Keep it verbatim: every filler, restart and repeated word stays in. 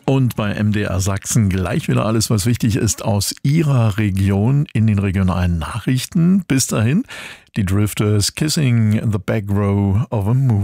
Und bei M D R Sachsen gleich wieder alles, was wichtig ist aus Ihrer Region in den regionalen Nachrichten. Bis dahin, die Drifters, Kissing in the Back Row of a Movie.